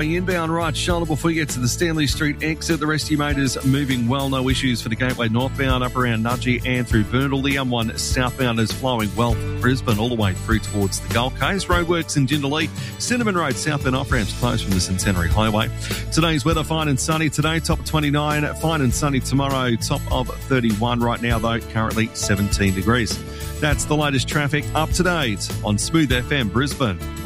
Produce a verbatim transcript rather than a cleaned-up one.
Inbound right shoulder before you get to the Stanley Street exit. The rest of you motors moving well. No issues for the Gateway northbound up around Nudgee and through Burnell. The M one southbound is flowing well from Brisbane all the way through towards the Gold Coast. Roadworks in Jindalee. Cinnamon Road southbound off-ramps closed from the Centenary Highway. Today's weather, fine and sunny today, top of twenty-nine. Fine and sunny tomorrow, top of thirty-one. Right now, though, currently seventeen degrees. That's the latest traffic up to date on Smooth F M Brisbane.